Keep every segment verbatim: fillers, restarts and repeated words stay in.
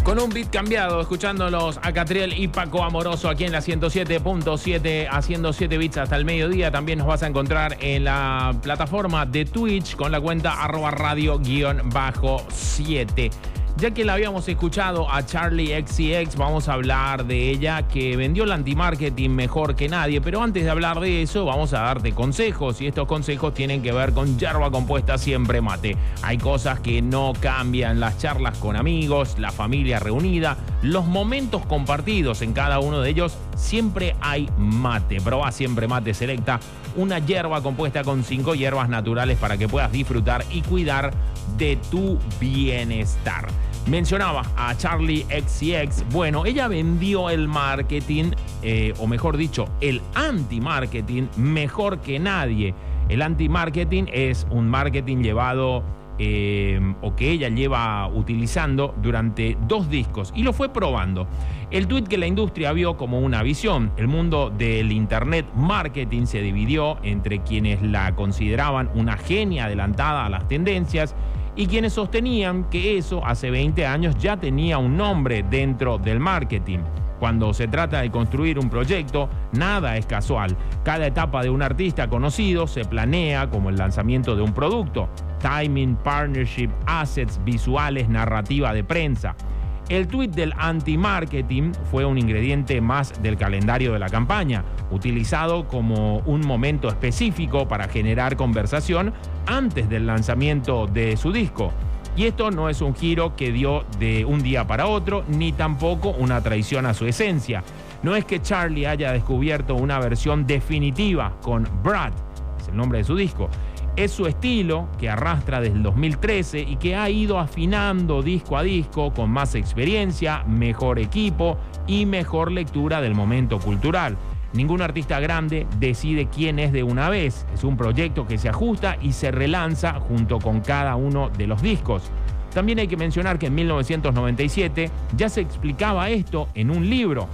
Con un beat cambiado, escuchándolos a Catriel y Paco Amoroso aquí en la ciento siete punto siete, haciendo siete bits hasta el mediodía. También nos vas a encontrar en la plataforma de Twitch con la cuenta arroba radio guión bajo siete. Ya que la habíamos escuchado a Charli X C X, vamos a hablar de ella que vendió el anti-marketing mejor que nadie. Pero antes de hablar de eso, vamos a darte consejos. Y estos consejos tienen que ver con yerba compuesta siempre mate. Hay cosas que no cambian: las charlas con amigos, la familia reunida, los momentos compartidos. En cada uno de ellos siempre hay mate. Probá Siempre Mate Selecta, una yerba compuesta con cinco hierbas naturales para que puedas disfrutar y cuidar de tu bienestar. Mencionaba a Charli X C X. Bueno, ella vendió el marketing, eh, o mejor dicho, el anti-marketing mejor que nadie. El anti-marketing es un marketing llevado, eh, o que ella lleva utilizando durante dos discos y lo fue probando. El tweet que la industria vio como una visión. El mundo del internet marketing se dividió entre quienes la consideraban una genia adelantada a las tendencias y quienes sostenían que eso hace veinte años ya tenía un nombre dentro del marketing. Cuando se trata de construir un proyecto, nada es casual. Cada etapa de un artista conocido se planea como el lanzamiento de un producto. Timing, partnership, assets, visuales, narrativa de prensa. El tuit del anti-marketing fue un ingrediente más del calendario de la campaña, utilizado como un momento específico para generar conversación antes del lanzamiento de su disco. Y esto no es un giro que dio de un día para otro, ni tampoco una traición a su esencia. No es que Charli haya descubierto una versión definitiva con Brad, es el nombre de su disco. Es su estilo que arrastra desde el dos mil trece y que ha ido afinando disco a disco con más experiencia, mejor equipo y mejor lectura del momento cultural. Ningún artista grande decide quién es de una vez. Es un proyecto que se ajusta y se relanza junto con cada uno de los discos. También hay que mencionar que en mil novecientos noventa y siete ya se explicaba esto en un libro.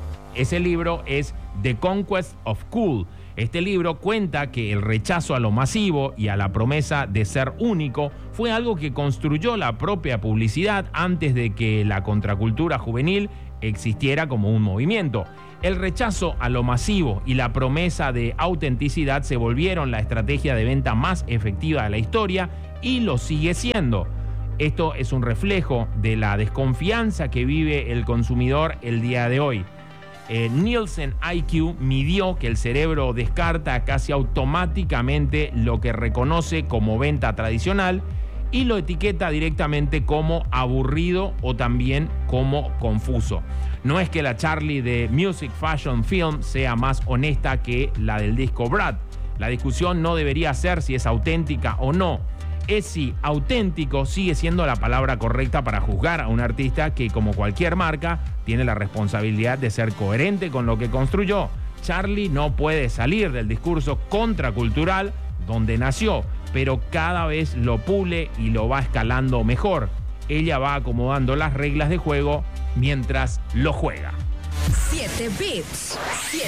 Ese libro es The Conquest of Cool. Este libro cuenta que el rechazo a lo masivo y a la promesa de ser único fue algo que construyó la propia publicidad antes de que la contracultura juvenil existiera como un movimiento. El rechazo a lo masivo y la promesa de autenticidad se volvieron la estrategia de venta más efectiva de la historia y lo sigue siendo. Esto es un reflejo de la desconfianza que vive el consumidor el día de hoy. Eh, Nielsen I Q midió que el cerebro descarta casi automáticamente lo que reconoce como venta tradicional y lo etiqueta directamente como aburrido o también como confuso. No es que la Charli de Music Fashion Film sea más honesta que la del disco Brad. La discusión no debería ser si es auténtica o no. Es si auténtico sigue siendo la palabra correcta para juzgar a un artista que, como cualquier marca, tiene la responsabilidad de ser coherente con lo que construyó. Charli no puede salir del discurso contracultural donde nació, pero cada vez lo pule y lo va escalando mejor. Ella va acomodando las reglas de juego mientras lo juega. siete bits.